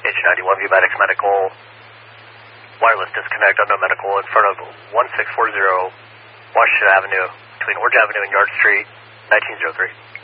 H91 Viewmatics Medical. Wireless disconnect, unknown medical in front of 1640 Washington Avenue, between Orange Avenue and Yard Street, 1903.